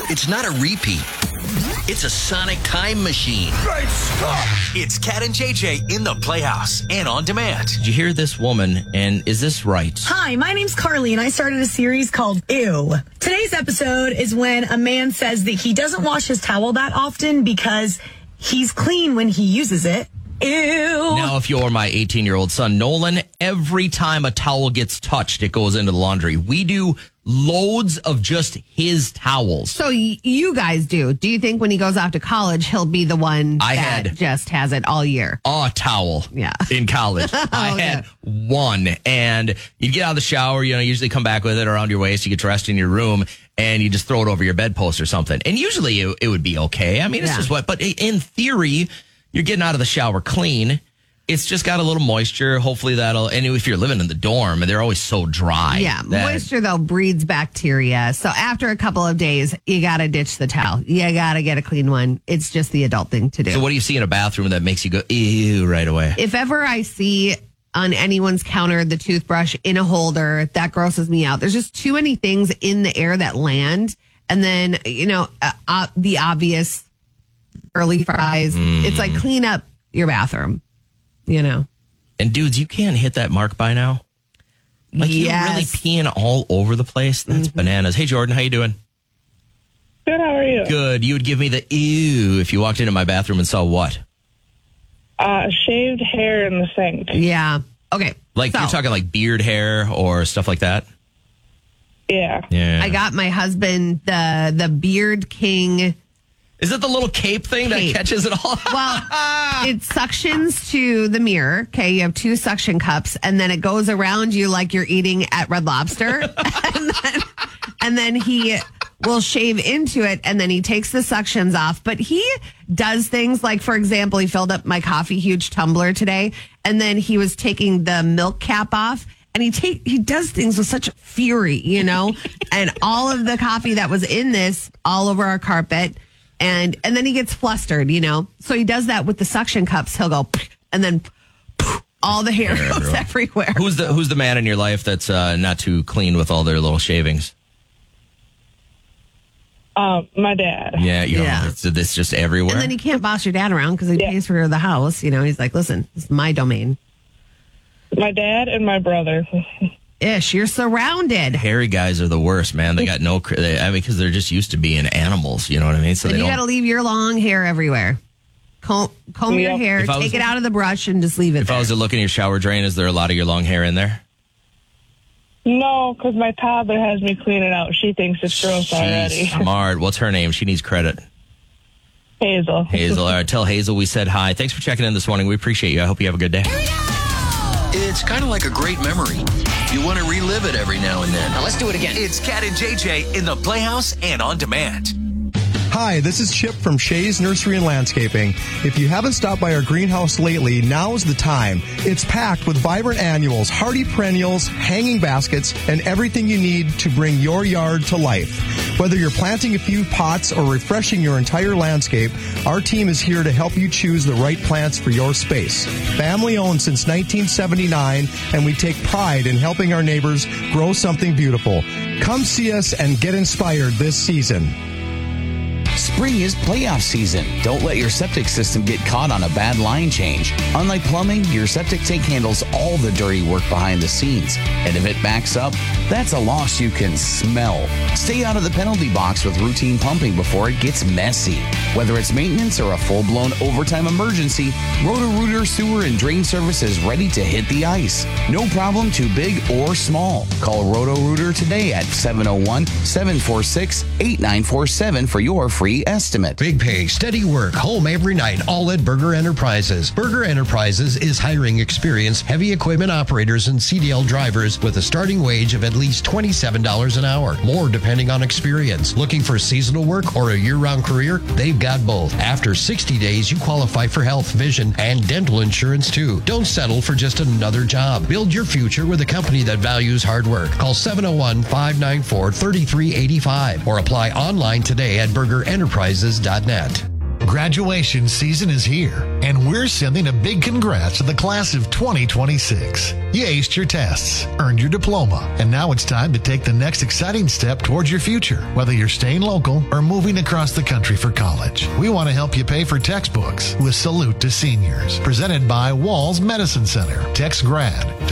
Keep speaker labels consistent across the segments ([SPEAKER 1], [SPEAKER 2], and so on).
[SPEAKER 1] it's not a repeat. It's a sonic time machine.
[SPEAKER 2] Great stuff!
[SPEAKER 1] It's Cat and JJ in the Playhouse and on demand.
[SPEAKER 3] Did you hear this woman, and is this right?
[SPEAKER 4] Hi, my name's Carly, and I started a series called Ew. Today's episode is when a man says that he doesn't wash his towel that often because he's clean when he uses it. Ew.
[SPEAKER 3] Now, if you're my 18-year-old son, Nolan, every time a towel gets touched, it goes into the laundry. We do loads of just his towels.
[SPEAKER 5] So you guys do. Do you think when he goes off to college, he'll be the one that just has it all year?
[SPEAKER 3] A towel in college. I had one. And you'd get out of the shower, usually come back with it around your waist. You get dressed in your room and you just throw it over your bedpost or something. And usually it would be okay. I mean, it's just wet. But in theory, you're getting out of the shower clean. It's just got a little moisture. Hopefully that'll, and if you're living in the dorm, they're always so dry.
[SPEAKER 5] Yeah, moisture, though, breeds bacteria. So after a couple of days, you got to ditch the towel. You got to get a clean one. It's just the adult thing to do.
[SPEAKER 3] So what do you see in a bathroom that makes you go, ew, right away?
[SPEAKER 5] If ever I see on anyone's counter the toothbrush in a holder, that grosses me out. There's just too many things in the air that land. And then, the obvious early fries. It's like clean up your bathroom.
[SPEAKER 3] And dudes, you can't hit that mark by now. Like you're really peeing all over the place. That's bananas. Hey, Jordan, how you doing?
[SPEAKER 6] Good, how are you?
[SPEAKER 3] Good. You would give me the ew if you walked into my bathroom and saw what?
[SPEAKER 6] Shaved hair in the sink.
[SPEAKER 5] Yeah. Okay.
[SPEAKER 3] Like you're talking like beard hair or stuff like that?
[SPEAKER 6] Yeah.
[SPEAKER 5] I got my husband the Beard King.
[SPEAKER 3] Is it the little cape thing that catches it all?
[SPEAKER 5] Well, it suctions to the mirror. Okay, you have two suction cups, and then it goes around you like you're eating at Red Lobster. and then he will shave into it, and then he takes the suctions off. But he does things like, for example, he filled up my coffee huge tumbler today, and then he was taking the milk cap off. And he does things with such fury, and all of the coffee that was in this all over our carpet. And then he gets flustered, So he does that with the suction cups. He'll go, and then all the hair goes everywhere.
[SPEAKER 3] Who's the man in your life that's not too clean with all their little shavings?
[SPEAKER 6] My dad.
[SPEAKER 3] Yeah. It's just everywhere.
[SPEAKER 5] And then he can't boss your dad around because he pays for the house. He's like, listen, it's my domain.
[SPEAKER 6] My dad and my brother.
[SPEAKER 5] Ish, you're surrounded.
[SPEAKER 3] Hairy guys are the worst, man. They got because they're just used to being animals. You know what I mean? So
[SPEAKER 5] you got to leave your long hair everywhere. Comb your hair, take it out of the brush, and just leave it.
[SPEAKER 3] If I was to look in your shower drain, is there a lot of your long hair in there?
[SPEAKER 6] No, because my toddler has me clean it out. She thinks it's gross already.
[SPEAKER 3] Smart. What's her name? She needs credit.
[SPEAKER 6] Hazel.
[SPEAKER 3] All right, tell Hazel we said hi. Thanks for checking in this morning. We appreciate you. I hope you have a good day.
[SPEAKER 1] It's kind of like a great memory. You want to relive it every now and then.
[SPEAKER 2] Now let's do it again.
[SPEAKER 1] It's Cat and JJ in the Playhouse and on demand.
[SPEAKER 7] Hi, this is Chip from Shays Nursery and Landscaping. If you haven't stopped by our greenhouse lately, now's the time. It's packed with vibrant annuals, hardy perennials, hanging baskets, and everything you need to bring your yard to life. Whether you're planting a few pots or refreshing your entire landscape, our team is here to help you choose the right plants for your space. Family owned since 1979, and we take pride in helping our neighbors grow something beautiful. Come see us and get inspired this season.
[SPEAKER 8] Spring is playoff season. Don't let your septic system get caught on a bad line change. Unlike plumbing, your septic tank handles all the dirty work behind the scenes. And if it backs up, that's a loss you can smell. Stay out of the penalty box with routine pumping before it gets messy. Whether it's maintenance or a full-blown overtime emergency, Roto-Rooter Sewer and Drain Service is ready to hit the ice. No problem too big or small. Call Roto-Rooter today at 701-746-8947 for your free estimate.
[SPEAKER 9] Big pay, steady work, home every night, all at Berger Enterprises. Berger Enterprises is hiring experienced heavy equipment operators and CDL drivers with a starting wage of at least $27 an hour, more depending on experience. Looking for seasonal work or a year-round career? They've got both. After 60 days, you qualify for health, vision, and dental insurance too. Don't settle for just another job. Build your future with a company that values hard work. Call 701-594-3385 or apply online today at BergerEnterprises.net.
[SPEAKER 2] Graduation season is here, and we're sending a big congrats to the class of 2026. You aced your tests, earned your diploma, and now it's time to take the next exciting step towards your future, whether you're staying local or moving across the country for college. We want to help you pay for textbooks with Salute to Seniors, presented by Walls Medicine Center. Text GRAD to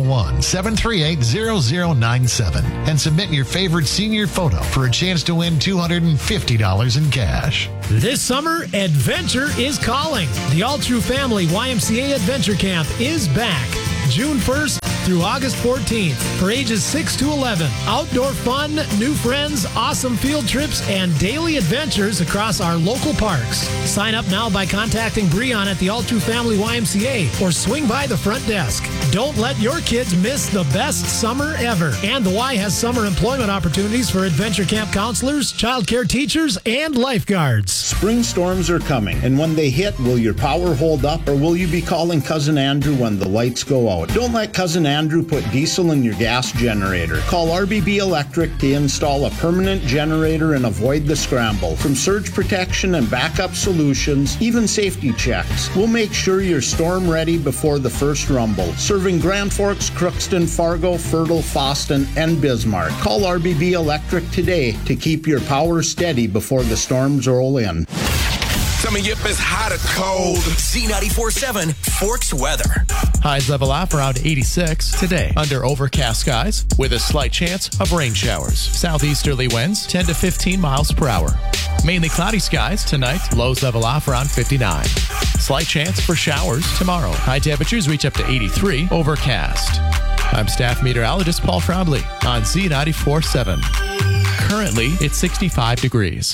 [SPEAKER 2] 701-738-0097 and submit your favorite senior photo for a chance to win $250 in cash.
[SPEAKER 10] This summer, adventure is calling. The All True Family YMCA Adventure Camp is back. June 1st through August 14th for ages 6 to 11. Outdoor fun, new friends, awesome field trips, and daily adventures across our local parks. Sign up now by contacting Breon at the All True Family YMCA or swing by the front desk. Don't let your kids miss the best summer ever. And the Y has summer employment opportunities for adventure camp counselors, child care teachers, and lifeguards.
[SPEAKER 11] Spring storms are coming, and when they hit, will your power hold up, or will you be calling Cousin Andrew when the lights go out? Don't let Cousin Andrew put diesel in your gas generator. Call RBB Electric to install a permanent generator and avoid the scramble. From surge protection and backup solutions, even safety checks, we'll make sure you're storm ready before the first rumble. Serving Grand Forks, Crookston, Fargo, Fertile, Foston, and Bismarck. Call RBB Electric today to keep your power steady before the storms roll in.
[SPEAKER 12] Coming up is hot or cold. Z94.7 Forks weather.
[SPEAKER 13] Highs level off around 86 today. Under overcast skies with a slight chance of rain showers. Southeasterly winds 10 to 15 miles per hour. Mainly cloudy skies tonight. Lows level off around 59. Slight chance for showers tomorrow. High temperatures reach up to 83. Overcast. I'm staff meteorologist Paul Trombley on Z94.7. Currently, it's 65 degrees.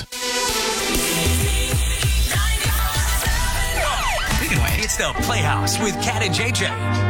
[SPEAKER 12] Anyway, it's the Playhouse with Kat and JJ.